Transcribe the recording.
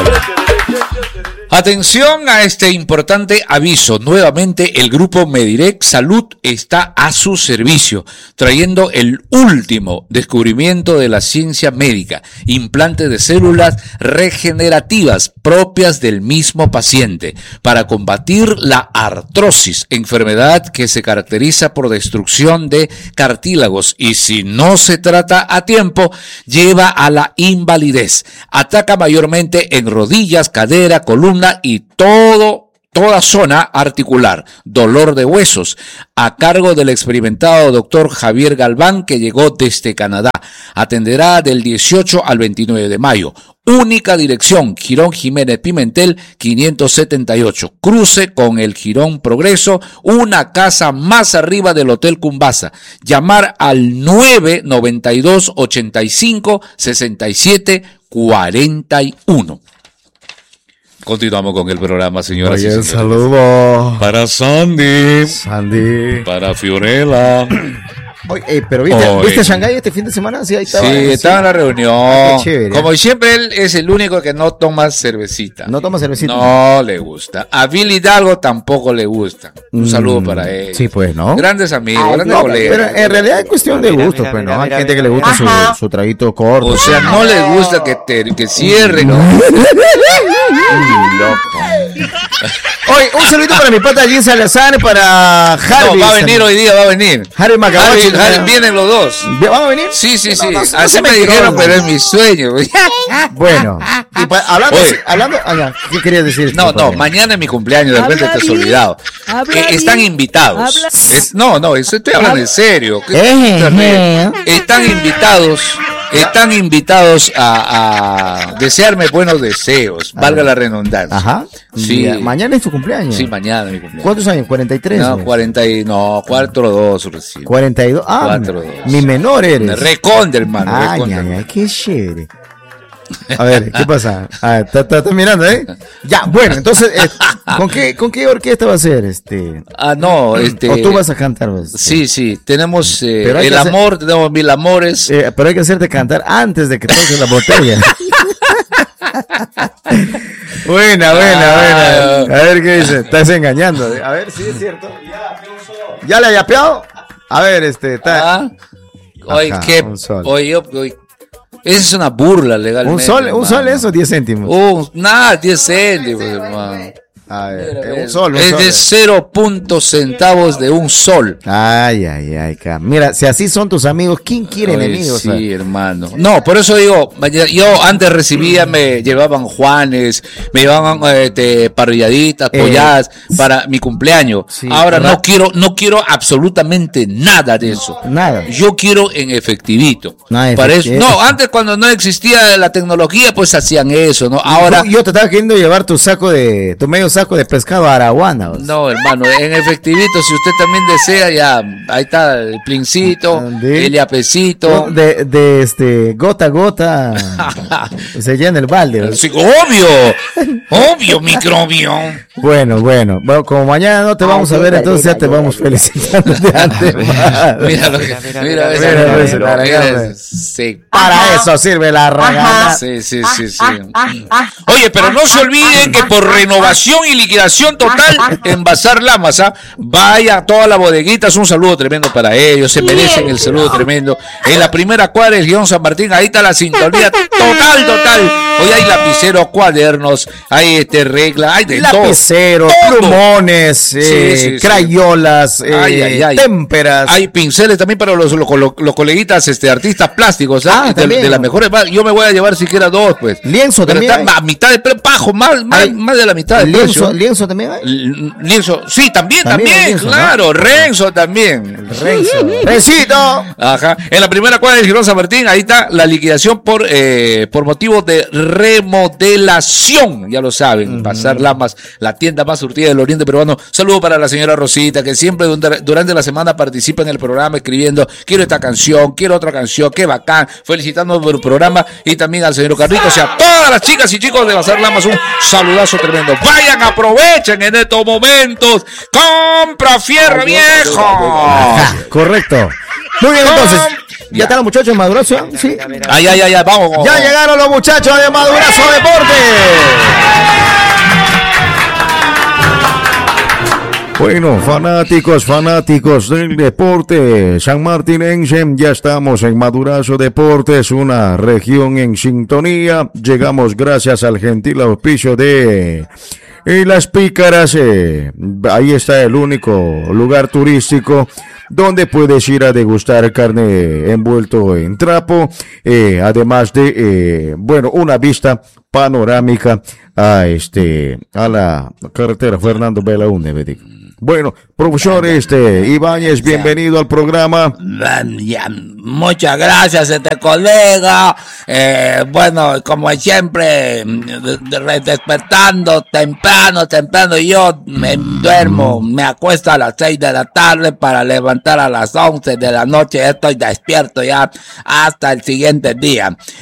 Atención a este importante aviso. Nuevamente el grupo Medirec Salud está a su servicio, trayendo el último descubrimiento de la ciencia médica, implantes de células regenerativas propias del mismo paciente para combatir la artrosis, enfermedad que se caracteriza por destrucción de cartílagos y si no se trata a tiempo, lleva a la invalidez. Ataca mayormente en rodillas, cadera, columna y toda zona articular, dolor de huesos, a cargo del experimentado doctor Javier Galván, que llegó desde Canadá. Atenderá del 18 al 29 de mayo. Única dirección, Jirón Jiménez Pimentel, 578. Cruce con el Jirón Progreso, una casa más arriba del Hotel Cumbasa. Llamar al 992 85 67 41. Continuamos con el programa, señoras y señores. Saludo para Sandy. Para Fiorella. Oye, pero ¿viste a Shanghái este fin de semana? Sí, ahí estaba. Sí, estaba en la reunión. Qué chévere. Como siempre, él es el único que no toma cervecita. ¿No toma cervecita? No le gusta. A Bill Hidalgo tampoco le gusta. Un saludo para él. Sí, pues, ¿no? Grandes amigos, grandes colegas. Pero en realidad es cuestión de gusto, pues, ¿no? Hay gente que le gusta su traguito corto. O sea, no le gusta que cierre, ¿no? Oye, un saludito para mi pata Jim Salazar, para Harvey. No, va a venir hoy día, va a venir. Harvey Macabachi. Vienen los dos. ¿Van a venir? Sí. No, así me dijeron, pero es mi sueño. Bueno, y hablando, ¿qué querías decir? No, mañana es mi cumpleaños, de repente te has olvidado. Están invitados. No, eso estoy hablando en serio. Están invitados a desearme buenos deseos, valga la redundancia. Ajá. Sí. Mañana es tu cumpleaños. Sí, mañana es mi cumpleaños. ¿Cuántos años? 43. No, 4-2 recién. 42. 4-2. Mi menor eres. Reconde, hermano. Ay, qué chévere. A ver, ¿qué pasa? ¿Estás mirando, eh? Ya, bueno, entonces, ¿con qué orquesta va a ser? ¿O tú vas a cantar? Sí, tenemos tenemos Mil Amores. Pero hay que hacerte cantar antes de que toques la botella. Buena. A ver qué dice. Estás engañando. A ver si es cierto. ¿Ya le ha yapeado? A ver, está. Oye, esa es una burla legalmente. ¿Un sol eso? 10 céntimos. 10 céntimos, hermano. A ver, un sol. Es de 0 centavos de un sol. Ay, mira, si así son tus amigos, ¿quién quiere enemigos? Sí, hermano. No, por eso digo, yo antes recibía, me llevaban Juanes, me llevaban parrilladitas, polladas para mi cumpleaños. Sí, ahora no quiero absolutamente nada de eso. Nada. Yo quiero en efectivito. Antes cuando no existía la tecnología, pues hacían eso, ¿no? Ahora yo te estaba queriendo llevar tu medio saco de pescado araguana. No, hermano, en efectivito, si usted también desea, ya, ahí está el plincito, el yapecito. De gota a gota, se llena el balde. Sí, obvio, microbio. Bueno, como mañana no te vamos a ver, entonces ya te vamos felicitando de antemano. Mira. Sí. Para eso sirve la ragana. Sí. Oye, pero no se olviden que por renovación y liquidación total en Bazar Lamas, vaya a todas las bodeguitas, un saludo tremendo para ellos, se merecen el saludo tremendo. En la primera cuadra del Guión San Martín, ahí está la sintonía total. Hoy hay lapiceros, cuadernos, hay regla, hay de lapicero, plumones, crayolas, témperas. Hay pinceles también para los coleguitas artistas plásticos, de las mejores. Yo me voy a llevar siquiera 2, pues. Lienzo pero también. Está a mitad de pajo, más de la mitad del precio. ¿Lienzo también hay? Lienzo, sí, también, lienzo, claro, ¿no? Renzo también. Rencito. Ajá. En la primera cuadra del Girón San Martín, ahí está la liquidación por motivos de remodelación. Ya lo saben, Bazar Lamas, la tienda más surtida del oriente peruano. Saludo para la señora Rosita, que siempre durante la semana participa en el programa escribiendo, quiero esta canción, quiero otra canción, qué bacán, felicitando por el programa, y también al señor Carlitos, o sea, todas las chicas y chicos de Bazar Lamas, un saludazo tremendo. Vayan, aprovechen en estos momentos. Compra fierro viejo. Ajá, correcto. Muy bien, entonces. ¿Ya están los muchachos de Madurazo? Sí. Ya, vamos. Ya llegaron los muchachos de Madurazo Deporte. Bueno, fanáticos del deporte sanmartinense, ya estamos en Madurazo Deportes, una región en sintonía. Llegamos gracias al gentil auspicio de Las Pícaras. Ahí está el único lugar turístico donde puedes ir a degustar carne envuelto en trapo, además de, una vista panorámica a la carretera Fernando Belaúnde. Bueno, profesor Ibáñez, bienvenido al programa. Muchas gracias, colega. Como siempre, despertando temprano, yo me duermo, me acuesto a las 6 de la tarde para levantar a las 11 de la noche. Estoy despierto ya hasta el siguiente día.